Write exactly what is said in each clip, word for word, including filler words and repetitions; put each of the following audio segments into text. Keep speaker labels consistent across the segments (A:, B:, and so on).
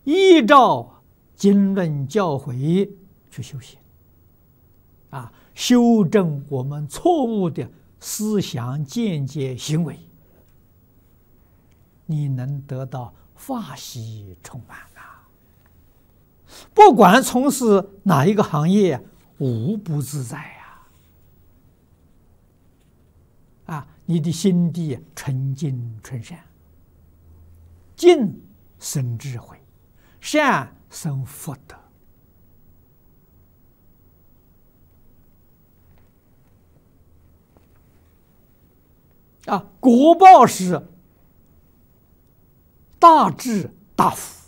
A: 依照经论教诲去修行，啊，修正我们错误的思想见解行为，你能得到法喜充满啊！不管从事哪一个行业，无不自在呀！啊，你的心地纯净纯善，净生智慧，善生福德。啊，果报是大智大福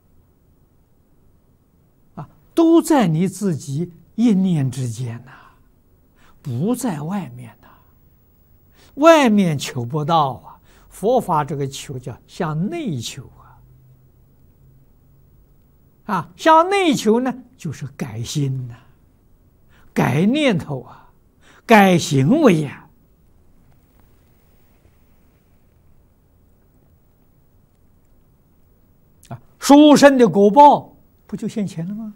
A: 啊，都在你自己一念之间呐、啊，不在外面呐、啊。外面求不到啊，佛法这个求叫向内求啊。啊，向内求呢，就是改心呐、啊，改念头啊，改行为呀、啊。殊胜的果报不就现前了吗？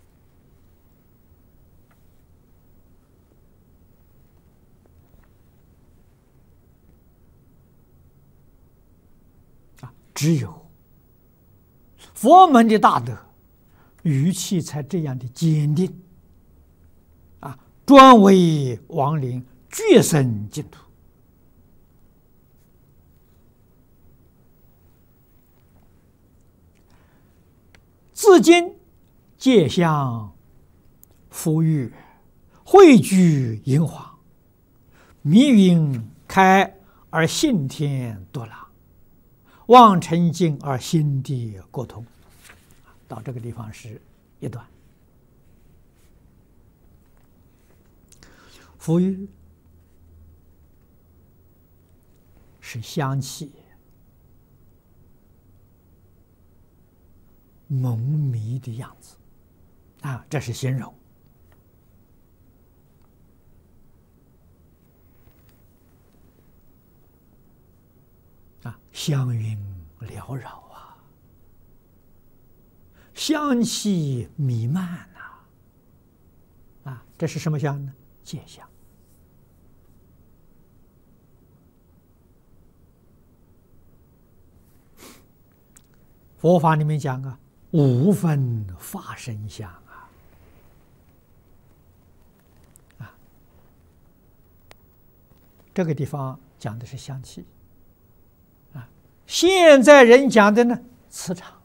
A: 啊，只有佛门的大德语气才这样的坚定，啊，专为亡灵决生净土。自今戒相富裕，汇聚银华，迷云开而信天多朗，望尘净而心地过通。到这个地方是一段。富裕是香气蒙迷的样子啊，这是形容。啊，香云缭绕啊，香气弥漫呐，啊，这是什么香呢？戒香。佛法里面讲啊，五分法身香啊，啊，这个地方讲的是香气，啊，现在人讲的呢磁场，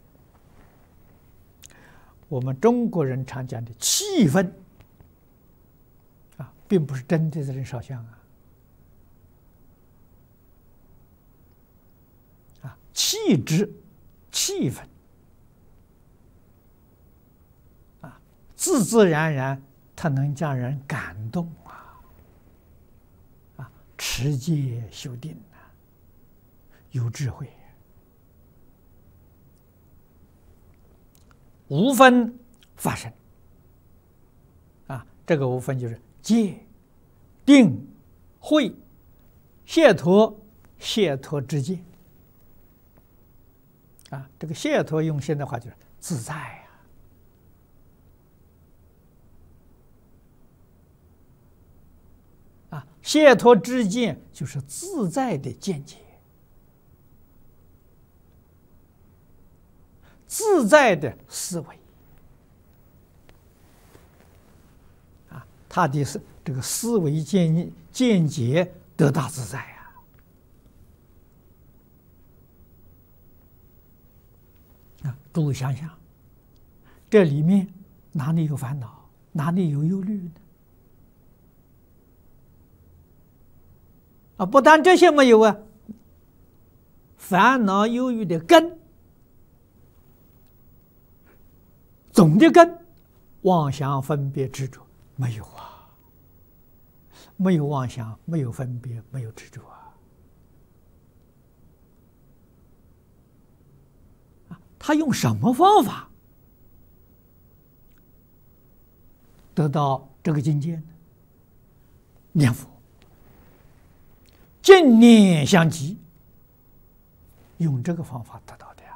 A: 我们中国人常讲的气氛，啊，并不是真的在人烧香啊，啊，气质。气氛啊，自自然然，它能将人感动啊！啊，持戒修定啊，有智慧。五分法身啊，这个五分就是戒、定、慧、解脱、解脱之戒。啊，这个解脱用现代话就是自在呀、啊，啊，解脱之见就是自在的见解，自在的思维，啊，他的是这个思维见见解得大自在呀、啊。诸位想想，这里面哪里有烦恼，哪里有忧虑呢？啊，不但这些没有啊，烦恼忧郁的根，总的根，妄想分别执着没有啊，没有妄想，没有分别，没有执着啊。他用什么方法得到这个境界呢？念佛，净念相继，用这个方法得到的。